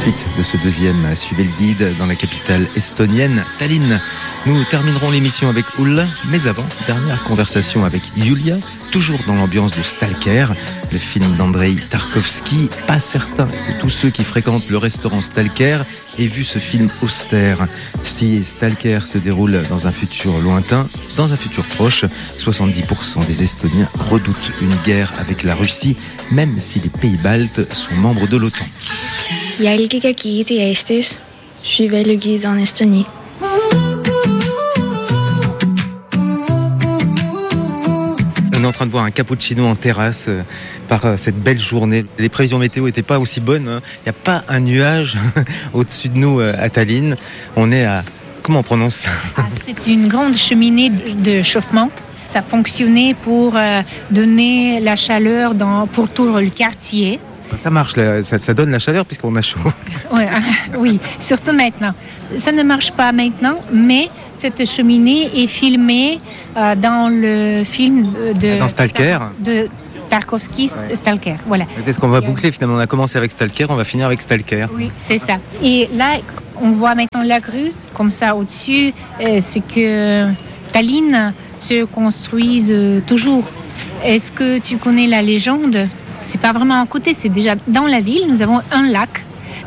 suite de ce deuxième, suivez le guide dans la capitale estonienne, Tallinn. Nous terminerons l'émission avec Ulla, mais avant, dernière conversation avec Yulia, toujours dans l'ambiance de Stalker, le film d'Andrei Tarkovsky. Pas certain que tous ceux qui fréquentent le restaurant Stalker aient vu ce film austère. Si Stalker se déroule dans un futur lointain, dans un futur proche, 70% des Estoniens redoutent une guerre avec la Russie, même si les pays baltes sont membres de l'OTAN. Jälgige giidi Eestis, suivez le guide en Estonie. On est en train de boire un cappuccino en terrasse par cette belle journée. Les prévisions météo n'étaient pas aussi bonnes. Il n'y a pas un nuage au-dessus de nous à Tallinn. On est à... Comment on prononce ça ? C'est une grande cheminée de chauffement. Ça fonctionnait pour donner la chaleur pour tout le quartier. Ça marche, ça donne la chaleur puisqu'on a chaud. Oui, surtout maintenant. Ça ne marche pas maintenant, mais cette cheminée est filmée dans le film dans Stalker. De Tarkovsky, ouais. Stalker. Voilà. Est-ce qu'on va boucler finalement ? On a commencé avec Stalker, on va finir avec Stalker. Oui, c'est ça. Et là, on voit maintenant la grue, comme ça au-dessus, c'est que Tallinn se construise toujours. Est-ce que tu connais la légende ? C'est pas vraiment à côté, c'est déjà dans la ville. Nous avons un lac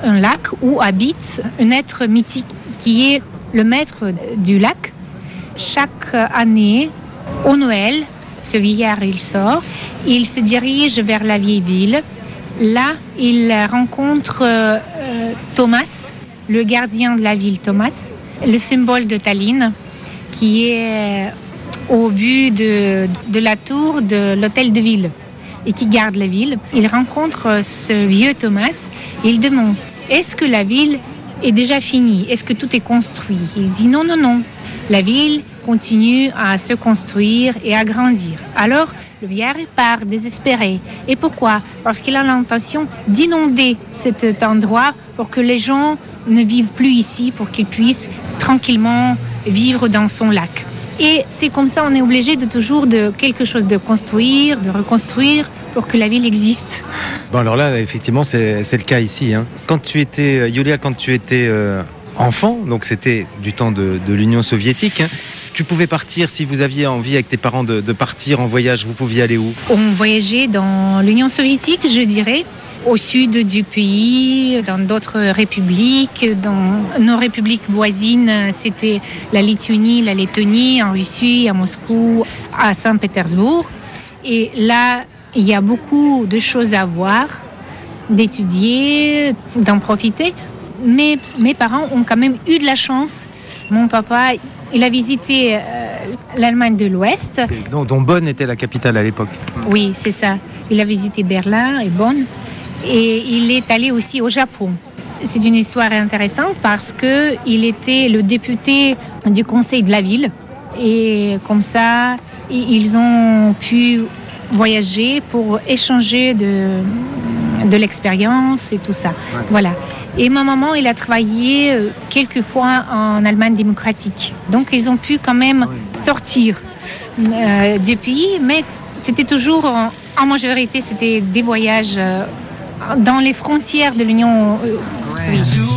où habite un être mythique qui est le maître du lac. Chaque année, au Noël, ce vieillard, il sort, il se dirige vers la vieille ville. Là, il rencontre Thomas, le gardien de la ville Thomas, le symbole de Tallinn, qui est au but de la tour de l'hôtel de ville et qui garde la ville. Il rencontre ce vieux Thomas et il demande « Est-ce que la ville est déjà finie ? Est-ce que tout est construit ?» Il dit « Non. La ville continue à se construire et à grandir. » Alors, le vieillard part désespéré. Et pourquoi ? Parce qu'il a l'intention d'inonder cet endroit pour que les gens ne vivent plus ici, pour qu'ils puissent tranquillement vivre dans son lac. Et c'est comme ça, on est obligé de toujours de quelque chose de construire, de reconstruire pour que la ville existe. Bon alors là, effectivement, c'est le cas ici. Quand tu étais, Yulia, enfant, donc c'était du temps de l'Union soviétique, tu pouvais partir si vous aviez envie avec tes parents de partir en voyage, vous pouviez aller où ? On voyageait dans l'Union soviétique, je dirais, au sud du pays, dans d'autres républiques, dans nos républiques voisines, c'était la Lituanie, la Lettonie, en Russie, à Moscou, à Saint-Pétersbourg. Et là, il y a beaucoup de choses à voir, d'étudier, d'en profiter. Mais mes parents ont quand même eu de la chance. Mon papa, il a visité l'Allemagne de l'Ouest. Dont Bonn était la capitale à l'époque. Oui, c'est ça. Il a visité Berlin et Bonn. Et il est allé aussi au Japon. C'est une histoire intéressante parce qu'il était le député du conseil de la ville. Et comme ça, ils ont pu voyager pour échanger de l'expérience et tout ça. Ouais. Voilà. Et ma maman, elle a travaillé quelques fois en Allemagne démocratique. Donc, ils ont pu quand même sortir du pays, mais c'était toujours, en majorité, c'était des voyages dans les frontières de l'Union soviétique.